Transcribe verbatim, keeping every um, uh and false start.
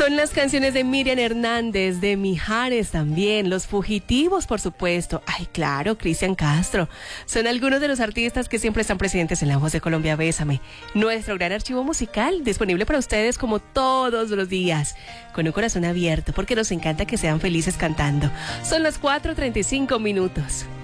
Son las canciones de Miriam Hernández, de Mijares también, Los Fugitivos, por supuesto. Ay, claro, Cristian Castro. Son algunos de los artistas que siempre están presentes en La Voz de Colombia. Bésame. Nuestro gran archivo musical, disponible para ustedes como todos los días, con un corazón abierto, porque nos encanta que sean felices cantando. Son las cuatro treinta y cinco minutos.